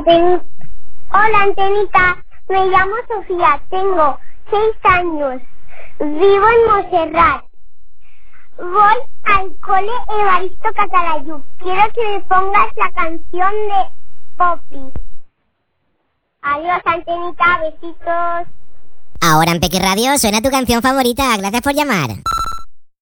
Hola, Antenita. Me llamo Sofía, tengo 6 años. Vivo en Montserrat. Voy al cole Evaristo Catalayud. Quiero que me pongas la canción de Poppy. Adiós, Antenita. Besitos. Ahora en Peque Radio suena tu canción favorita. Gracias por llamar.